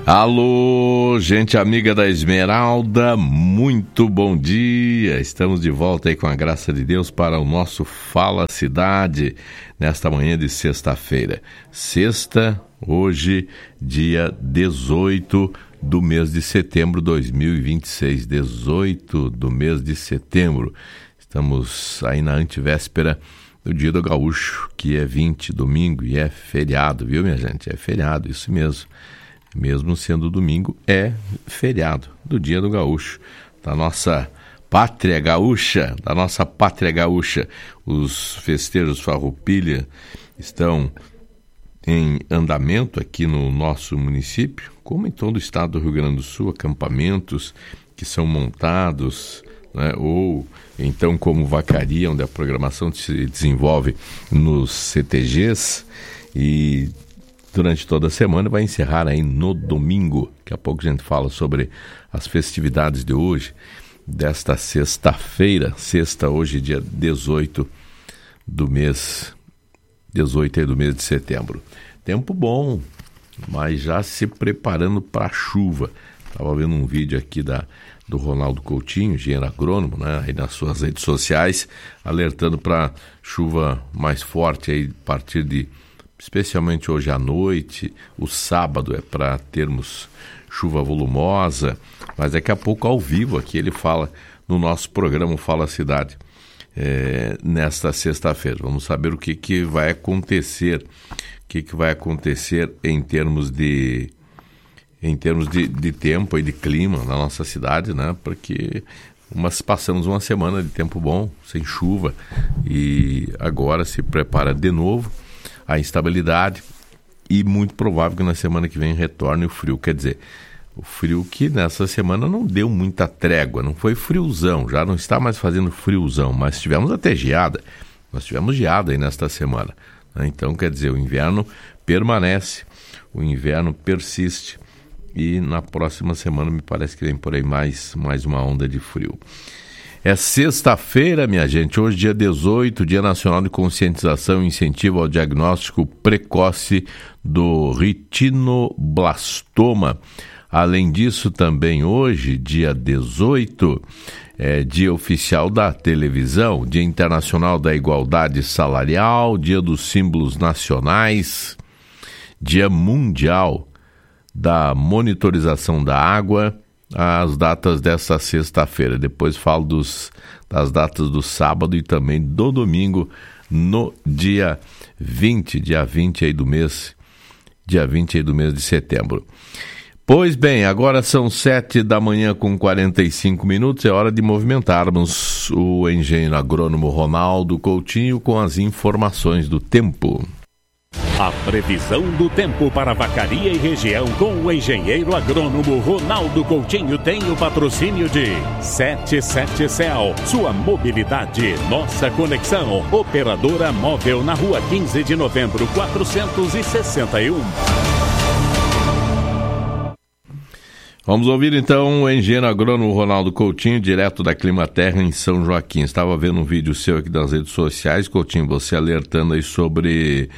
Alô, gente amiga da Esmeralda, muito bom dia. Estamos de volta aí com a graça de Deus para o nosso Fala Cidade, nesta manhã de sexta-feira. Sexta, hoje, dia 18 do mês de setembro de 2026. 18 do mês de setembro. Estamos aí na antevéspera do Dia do Gaúcho, que é 20, domingo, e é feriado, viu, minha gente? É feriado, isso mesmo. Mesmo sendo domingo, é feriado do Dia do Gaúcho, da nossa pátria gaúcha, Os festejos Farroupilha estão em andamento aqui no nosso município, como em todo o estado do Rio Grande do Sul, acampamentos que são montados, né, ou então como vacaria, onde a programação se desenvolve nos CTGs, e durante toda a semana vai encerrar aí no domingo. Daqui a pouco a gente fala sobre as festividades de hoje, desta sexta-feira, hoje dia 18 do mês de setembro. Tempo bom, mas já se preparando para a chuva. Estava vendo um vídeo aqui do Ronaldo Coutinho, engenheiro agrônomo, né, aí nas suas redes sociais, alertando para chuva mais forte aí a partir de, especialmente hoje à noite. O sábado é para termos chuva volumosa, mas daqui a pouco ao vivo aqui ele fala no nosso programa Fala Cidade, nesta sexta-feira. Vamos saber o que vai acontecer, em termos de tempo e de clima na nossa cidade, né? Porque passamos uma semana de tempo bom, sem chuva, e agora se prepara de novo a instabilidade, e muito provável que na semana que vem retorne o frio. Quer dizer, o frio que nessa semana não deu muita trégua, não foi friozão, já não está mais fazendo friozão, mas tivemos até geada. Nós tivemos geada aí nesta semana, né? Então, quer dizer, o inverno permanece, o inverno persiste, e na próxima semana me parece que vem por aí mais uma onda de frio. É sexta-feira, minha gente, hoje dia 18, Dia Nacional de Conscientização e Incentivo ao Diagnóstico Precoce do Retinoblastoma. Além disso, também hoje, dia 18, é Dia Oficial da Televisão, Dia Internacional da Igualdade Salarial, Dia dos Símbolos Nacionais, Dia Mundial da Monitorização da Água. As datas dessa sexta-feira. Depois falo das datas do sábado e também do domingo, no dia 20 aí do mês de setembro. Pois bem, agora são 7 da manhã com 45 minutos, é hora de movimentarmos o engenheiro agrônomo Ronaldo Coutinho com as informações do tempo. A previsão do tempo para Vacaria e região com o engenheiro agrônomo Ronaldo Coutinho tem o patrocínio de 77 Cell, sua mobilidade, nossa conexão. Operadora móvel na rua 15 de novembro, 461. Vamos ouvir então o engenheiro agrônomo Ronaldo Coutinho, direto da Climaterra em São Joaquim. Estava vendo um vídeo seu aqui das redes sociais, Coutinho, você alertando aí sobre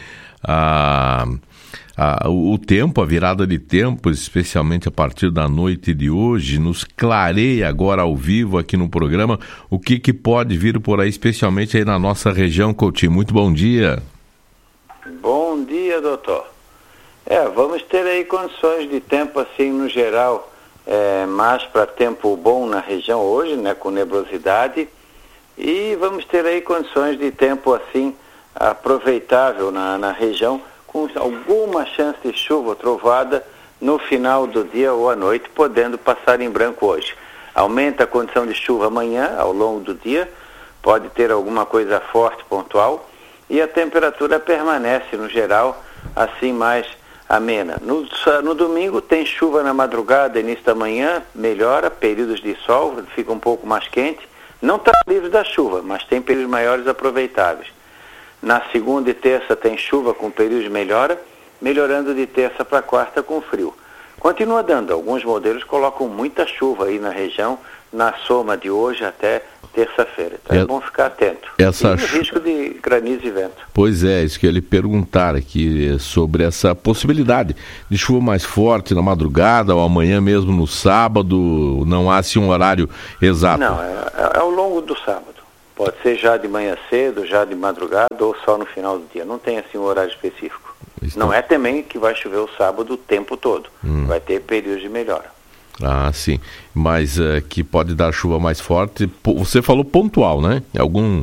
o tempo, a virada de tempo, especialmente a partir da noite de hoje. Nos clareia agora ao vivo aqui no programa o que pode vir por aí, especialmente aí na nossa região, Coutinho. Muito bom dia. Bom dia, doutor. Vamos ter aí condições de tempo assim no geral, mais para tempo bom na região hoje, né, com nebulosidade, e vamos ter aí condições de tempo assim aproveitável na região, com alguma chance de chuva ou trovada no final do dia ou à noite, podendo passar em branco hoje. Aumenta a condição de chuva amanhã, ao longo do dia, pode ter alguma coisa forte, pontual, e a temperatura permanece, no geral, assim mais amena. No domingo tem chuva na madrugada, início da manhã, melhora, períodos de sol, fica um pouco mais quente, não está livre da chuva, mas tem períodos maiores aproveitáveis. Na segunda e terça tem chuva com períodos de melhora, melhorando de terça para quarta com frio. Continua dando. Alguns modelos colocam muita chuva aí na região, na soma de hoje até terça-feira. Então é bom ficar atento. E o risco de granizo e vento. Pois é, isso que eu ia lhe perguntar aqui sobre essa possibilidade de chuva mais forte na madrugada ou amanhã mesmo no sábado. Não há assim um horário exato? Não, é ao longo do sábado. Pode ser já de manhã cedo, já de madrugada ou só no final do dia. Não tem assim um horário específico. Não é também que vai chover o sábado o tempo todo. Vai ter períodos de melhora. Ah, sim. Mas que pode dar chuva mais forte. Você falou pontual, né? Algum